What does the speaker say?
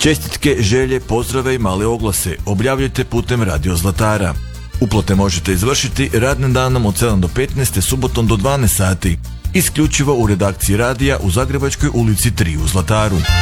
Čestitke, želje, pozdrave i male oglase objavljujte putem Radio Zlatara. Uplate možete izvršiti radnim danom od 7 do 15, subotom do 12 sati, isključivo u redakciji radija u Zagrebačkoj ulici 3 u Zlataru.